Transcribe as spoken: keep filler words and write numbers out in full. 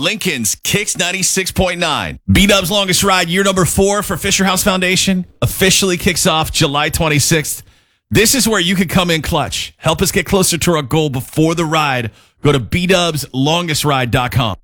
Lincoln's Kicks ninety-six point nine. B-Dub's longest ride, year number four for Fisher House Foundation, officially kicks off July twenty-sixth. This is where you can come in clutch. Help us get closer to our goal before the ride. Go to b dubs longest ride dot com.